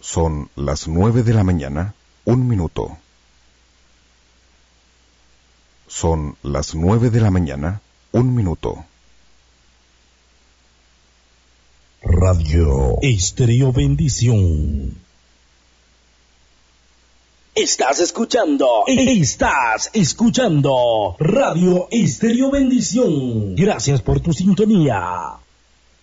Son las 9 de la mañana, 1 minuto. Son las 9 de la mañana, 1 minuto. Radio Estéreo Bendición. Estás escuchando Radio Estéreo Bendición. Gracias por tu sintonía.